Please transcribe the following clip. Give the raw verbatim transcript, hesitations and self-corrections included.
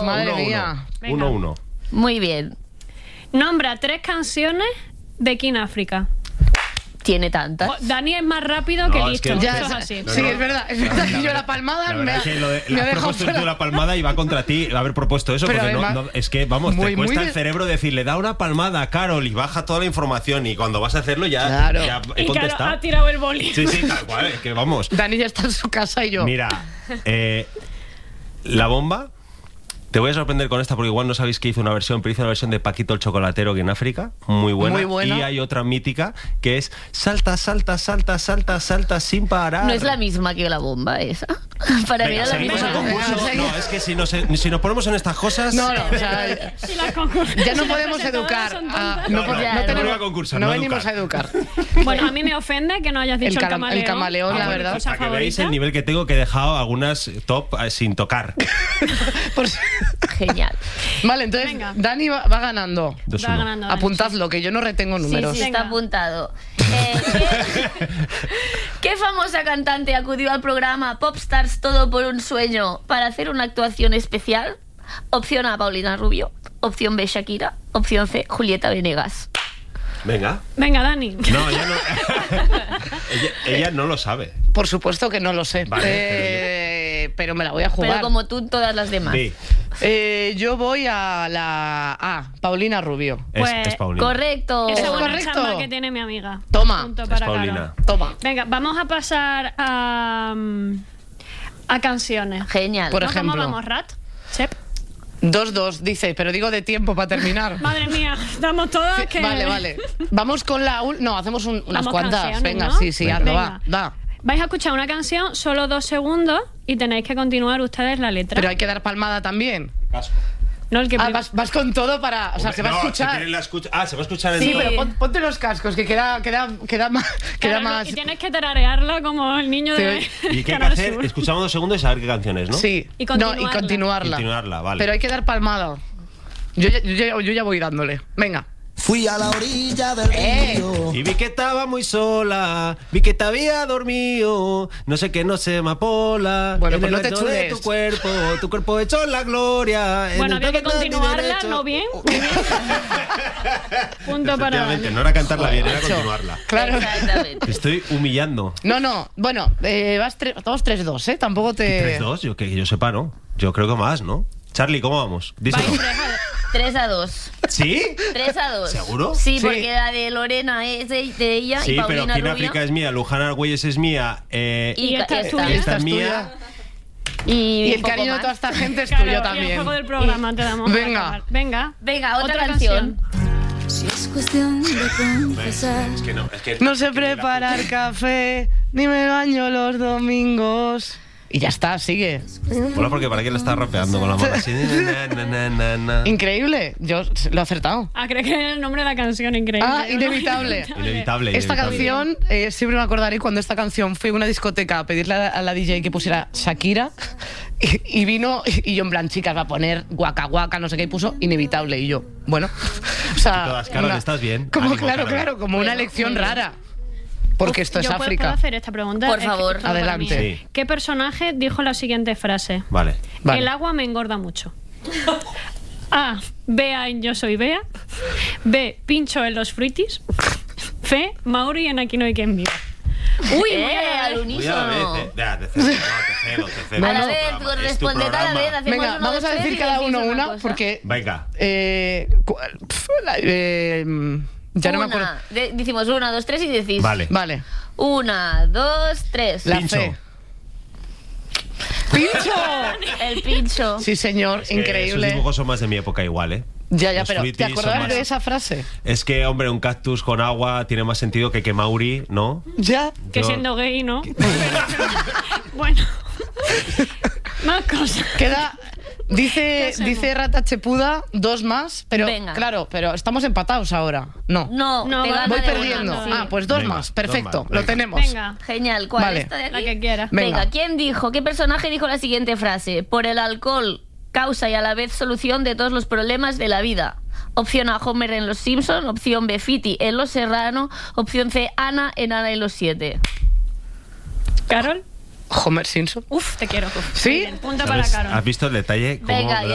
madre uno, mía. Uno, uno, uno. Muy bien. Nombra tres canciones de King África. Tiene tantas. Oh, Dani es más rápido No, que es listo. que- Ya, Eso es es- así. No, sí, no. es verdad. Es verdad que yo la palmada La me verdad ha, es que lo de, me la ha has dejado propuesto fuera. tú la palmada y va contra ti haber propuesto eso, Pero porque no, además, no- es que, vamos, muy, te cuesta muy el de- cerebro decirle, da una palmada a Carol y baja toda la información y cuando vas a hacerlo ya, Claro. ya he Y claro, contestado. ha tirado el boli. Sí, sí, tal cual, es que vamos. Dani ya está en su casa y yo. Mira, eh, La Bomba, te voy a sorprender con esta porque igual no sabéis que hizo una versión, pero hizo una versión de Paquito el Chocolatero que en África, muy buena. Muy buena. Y hay otra mítica que es salta, salta, salta, salta, salta sin parar. No es la misma que La Bomba esa. Para mí Venga, era la seguimos misma. el concurso. Venga, No, es que si nos, si nos ponemos en estas cosas... No, no, o sea, Si las concur- ya no si las podemos presentadoras educar. son a- tontas. no, No, pod- no, no no tenemos- venimos a concursar, no no venimos educar. a educar. Bueno, a mí me ofende que no hayas dicho El el, cala- camaleón. el camaleón, como la mi verdad. cosa Para que veáis favorita. el nivel que tengo, que he dejado algunas top eh, sin tocar. Por si- Genial. Vale, entonces Venga. Dani va, va ganando. Dos, Va uno. ganando, Dani. Apuntadlo, que yo no retengo Sí, números. sí, está Venga. apuntado. Eh, ¿qué, qué famosa cantante acudió al programa Popstars Todo por un Sueño para hacer una actuación especial? Opción A, Paulina Rubio. Opción B, Shakira. Opción C, Julieta Venegas. Venga. Venga, Dani. No, ella no. ella, ella no lo sabe. Por supuesto que no lo sé. Vale, Eh, pero me la voy a jugar. Pero como tú, todas las demás. B. Eh, yo voy a la A, Paulina Rubio. Es, Pues, es Paulina. Correcto. Esa Es buena correcto. chamba que tiene mi amiga. Toma. Punto Es para Paulina. Carol. Toma. Venga, vamos a pasar a, mm, a canciones. Genial. Por ¿No? ¿Cómo ejemplo. vamos, Rat? Chep. dos dos, dice, pero digo de tiempo para terminar. Madre mía, estamos todas que... Vale, vale. Vamos con la... ul- No, hacemos un- unas Vamos cuantas. canciones, Venga, ¿no? sí, sí, Venga. hazlo, Venga. va, va. Vais a escuchar una canción, solo dos segundos, y tenéis que continuar ustedes la letra. Pero hay que dar palmada también. Casco. No, el que Ah, prim- vas, vas con todo para... O sea, se va No, a si escuchar. quieren la escucha- Ah, se va a escuchar en Sí, todo. pero pon- ponte los cascos, que queda, queda, queda más... Queda Claro, más... Y tienes que tararearla como el niño de Sí. ¿Y qué hay que Canal hacer? Sur. Escuchamos dos segundos y saber qué canciones, ¿no? Sí. Y No, y continuarla. continuarla. Continuarla, vale. Pero hay que dar palmada. Yo ya, yo, ya- yo ya voy dándole. Venga. Fui a la orilla del Eh. río. Y vi que estaba muy sola, vi que te había dormido, no sé qué, no sé, amapola. Bueno, en pues el no te resto de chules. tu cuerpo, tu cuerpo hecho la gloria. en Bueno, el había que tapete de mi continuarla, derecho. ¿no bien? Muy bien. Punto para Efectivamente, Dani. no era cantarla bien, era Macho. continuarla. Claro. Exactamente. Te estoy humillando. No, no. Bueno, eh, vas tre- todos tres dos, ¿eh? Tampoco te... tres dos, yo que yo sepa, ¿no? Yo creo que más, ¿no? Charlie, ¿cómo vamos? Díselo. Vais tres a- tres a dos. ¿Sí? tres a dos. ¿Seguro? Sí, Sí. porque la de Lorena es de, de ella Sí, y pero Paulina aquí en Rubio. África es mía, Luján Argüelles es mía, eh, Y, Y esta ca- es esta. tuya. esta Esta es es mía. Y, Y el poco cariño de más. toda esta gente es Claro, tuyo y el también. juego del programa te damos. para Venga. acabar. Venga. Venga, otra, canción. Si es cuestión de confesar. Es que no, es que No sé es que ni la- preparar café, ni me baño los domingos. Y ya está, sigue. Mola porque para qué le estás rapeando con la mano así. Na, na, na, na, na. Increíble. Yo lo he acertado. Ah, creo que era el nombre de la canción, increíble. Ah, inevitable. Inevitable. Esta inevitable. canción, eh, siempre me acordaré cuando esta canción fui a una discoteca a pedirle a, a la D J que pusiera Shakira y, y vino y yo en plan, chicas, va a poner guaca guaca, no sé qué, y puso Inevitable y yo, bueno, o sea... Todas, Carol, ¿estás bien? Como, Ánimo, claro, Carol. claro, como una Bueno, elección muy bien. rara. Porque esto es Yo puedo- África. ¿Puedo hacer esta pregunta? Por Es que favor, todo para adelante. mí. Sí. ¿Qué personaje dijo la siguiente frase? Vale. Vale. El agua me engorda mucho. A. Bea en Yo soy Bea. B. Pincho en los fruitis. C. Mauri en Aquí no hay quien viva. Uy, Eh, muy a la al vez. unísono. Cuidado, eh, te, ya, te cedo, no, te cedo, te cedo. A la Es tu vez, programa, tú es tu responded a la programa. vez. Hacemos Venga, uno, vamos dos, a tres decir y cada decís uno una, cosa. porque... Venga. Eh, cu- pf, la- eh, ya no me acuerdo. Una. De- decimos una, dos, tres y decís. Vale. Vale. Una, dos, tres. La Pincho. C. ¡Pincho! El pincho. Sí, señor, Es que increíble. Esos dibujos son más de mi época igual, ¿eh? Ya, ya, Los pero ¿te fruitis son acordabas más- de esa frase? Es que, hombre, un cactus con agua tiene más sentido que que Mauri, ¿no? Ya. Que Yo- siendo gay, ¿no? Bueno. Más cosas. Queda. Dice, ¿Qué hacemos? dice Rata Chepuda, dos más, pero Venga. claro, pero estamos empatados ahora. No. No, No, te va- gana Voy de una, perdiendo. sí. Ah, pues dos Venga, más. dos Perfecto, más, lo venga. tenemos. Venga. Genial. ¿Cuál? Vale. ¿Esta de aquí? La que quieras. Venga. Venga, ¿quién dijo? ¿Qué personaje dijo la siguiente frase? Por el alcohol, causa y a la vez solución de todos los problemas de la vida. Opción A, Homer en Los Simpson. Opción B, Fiti en Los Serrano. Opción C, Ana en Ana y los Siete. ¿Carol? Homer Simpson. Uf, te quiero. ¿Sí? Muy bien, punto para ¿Sabes? Carol. ¿Has visto el detalle? Cómo Venga,